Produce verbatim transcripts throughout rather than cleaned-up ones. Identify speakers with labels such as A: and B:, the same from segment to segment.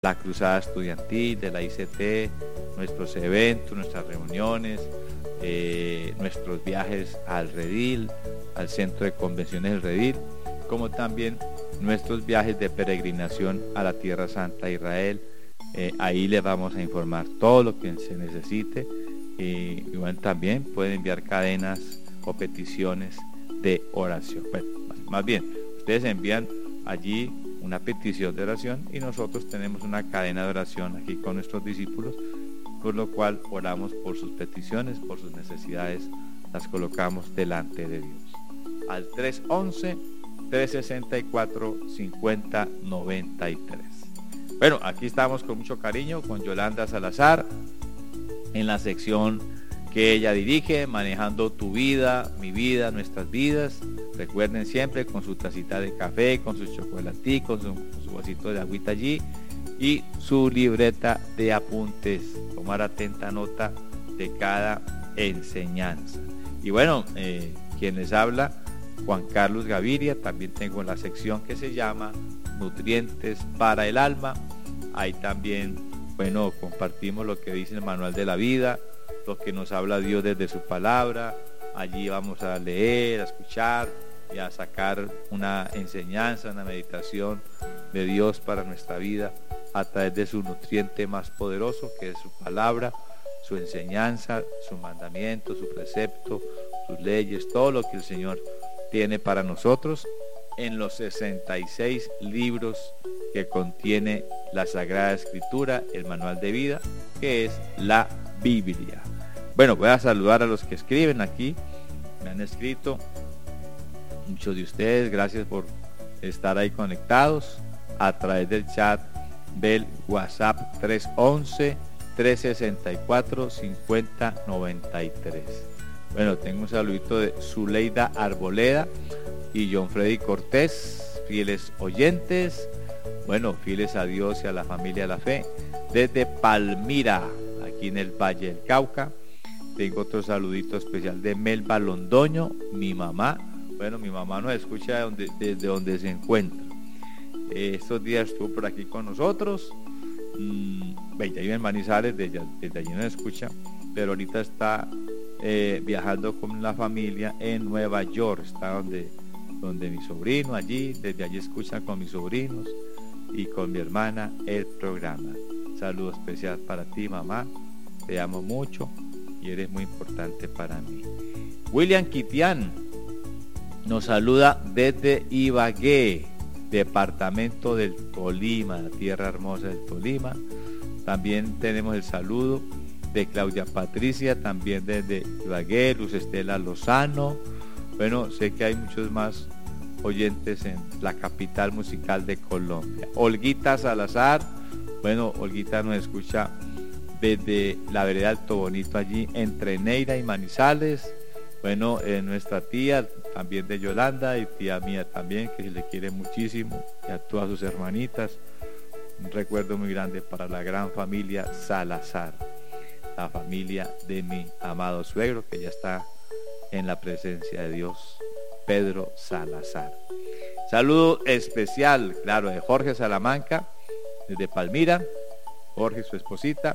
A: la cruzada estudiantil de la I C T, nuestros eventos, nuestras reuniones, eh, nuestros viajes al Redil, al Centro de Convenciones del Redil, como también nuestros viajes de peregrinación a la Tierra Santa de Israel. Eh, ahí les vamos a informar todo lo que se necesite, y, y bueno, también pueden enviar cadenas o peticiones de oración. Bueno, más, más bien, ustedes envían allí una petición de oración y nosotros tenemos una cadena de oración aquí con nuestros discípulos, por lo cual oramos por sus peticiones, por sus necesidades, las colocamos delante de Dios. Al tres once, tres sesenta y cuatro, cincuenta noventa y tres. Bueno, aquí estamos con mucho cariño con Yolanda Salazar en la sección que ella dirige, manejando tu vida, mi vida, nuestras vidas. Recuerden siempre con su tacita de café, con su chocolatín, con su, con su vasito de agüita allí y su libreta de apuntes. Tomar atenta nota de cada enseñanza. Y bueno, eh, quien les habla, Juan Carlos Gaviria. También tengo la sección que se llama Nutrientes para el Alma. Ahí también, bueno, compartimos lo que dice el Manual de la Vida, lo que nos habla Dios desde su palabra. Allí vamos a leer, a escuchar y a sacar una enseñanza, una meditación de Dios para nuestra vida a través de su nutriente más poderoso, que es su palabra, su enseñanza, su mandamiento, su precepto, sus leyes, todo lo que el Señor tiene para nosotros en los sesenta y seis libros que contiene la Sagrada Escritura, el Manual de Vida, que es la Biblia. Bueno, voy a saludar a los que escriben aquí, me han escrito, muchos de ustedes, gracias por estar ahí conectados a través del chat del WhatsApp tres once, tres sesenta y cuatro, cincuenta noventa y tres. Bueno, tengo un saludito de Zuleida Arboleda y John Freddy Cortés, fieles oyentes, bueno, fieles a Dios y a la familia de la fe, desde Palmira, aquí en el Valle del Cauca. Tengo otro saludito especial de Melba Londoño, mi mamá. Bueno, mi mamá nos escucha de donde, desde donde se encuentra. Eh, estos días estuvo por aquí con nosotros. Mm, ella vive en Manizales, desde, desde allí nos escucha, pero ahorita está eh, viajando con la familia en Nueva York. Está donde, donde mi sobrino allí, desde allí escuchan con mis sobrinos y con mi hermana el programa. Saludo especial para ti, mamá. Te amo mucho y eres muy importante para mí. William Kitian nos saluda desde Ibagué, departamento del Tolima, la tierra hermosa del Tolima. También tenemos el saludo de Claudia Patricia, también desde Ibagué, Luz Estela Lozano. Bueno, sé que hay muchos más oyentes en la capital musical de Colombia. Olguita Salazar, bueno, Olguita nos escucha desde la vereda Alto Bonito, allí entre Neira y Manizales. Bueno, eh, nuestra tía también de Yolanda y tía mía también, que se le quiere muchísimo, y a todas sus hermanitas. Un recuerdo muy grande para la gran familia Salazar, la familia de mi amado suegro, que ya está en la presencia de Dios, Pedro Salazar. Saludo especial, claro, de Jorge Salamanca, desde Palmira, Jorge y su esposita,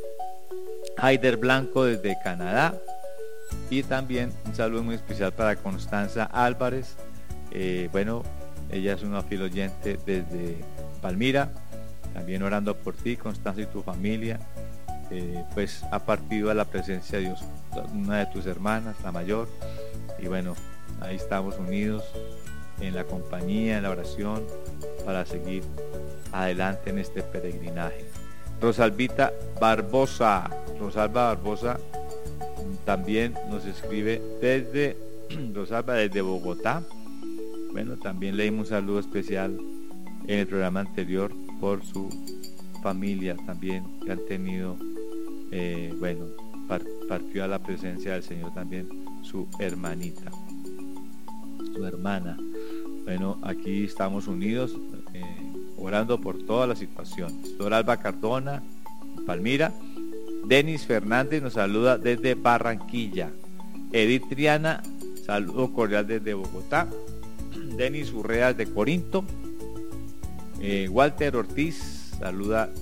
A: Haider Blanco desde Canadá, y también un saludo muy especial para Constanza Álvarez. Eh, bueno, ella es una fiel oyente desde Palmira, también orando por ti, Constanza, y tu familia. Eh, pues ha partido a la presencia de Dios una de tus hermanas, la mayor, y bueno, ahí estamos unidos en la compañía, en la oración, para seguir adelante en este peregrinaje. Rosalvita Barbosa, Rosalba Barbosa también nos escribe desde Rosalba desde Bogotá. Bueno, también leímos un saludo especial en el programa anterior por su familia también, que han tenido eh, bueno, partió a la presencia del Señor también su hermanita, su hermana. Bueno, aquí estamos unidos eh, orando por todas las situaciones. Doralba Cardona, Palmira. Denis Fernández nos saluda desde Barranquilla. Edith Triana, saludo cordial desde Bogotá. Denis Urrea de Corinto. eh, Walter Ortiz saluda